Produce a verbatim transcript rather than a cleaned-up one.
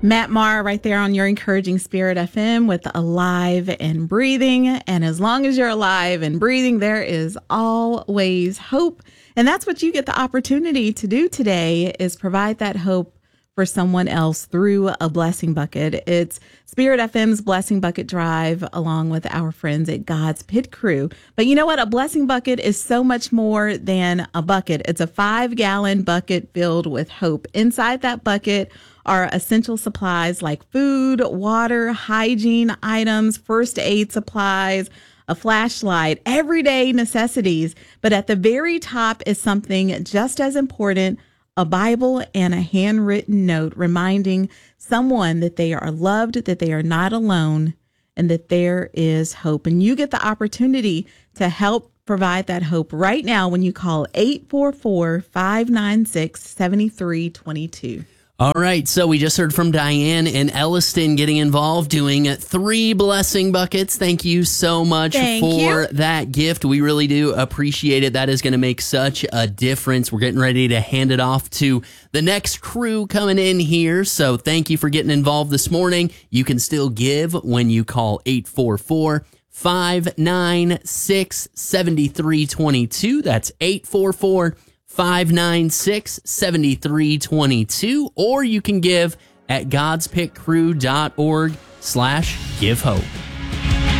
Matt Maher right there on your Encouraging Spirit F M with Alive and Breathing. And as long as you're alive and breathing, there is always hope. And that's what you get the opportunity to do today, is provide that hope for someone else through a blessing bucket. It's Spirit F M's Blessing Bucket Drive along with our friends at God's Pit Crew. But you know what? A blessing bucket is so much more than a bucket. It's a five gallon bucket filled with hope. Inside that bucket are essential supplies like food, water, hygiene items, first aid supplies, a flashlight, everyday necessities. But at the very top is something just as important: a Bible and a handwritten note reminding someone that they are loved, that they are not alone, and that there is hope. And you get the opportunity to help provide that hope right now when you call eight four four, five nine six, seven three two two. All right, so we just heard from Diane in Elliston getting involved, doing three blessing buckets. Thank you so much Thank for you. that gift. We really do appreciate it. That is going to make such a difference. We're getting ready to hand it off to the next crew coming in here. So thank you for getting involved this morning. You can still give when you call eight four four, five nine six, seven three two two. That's eight four four, five nine six, seven three two two, or you can give at godspitcrew.org slash give hope.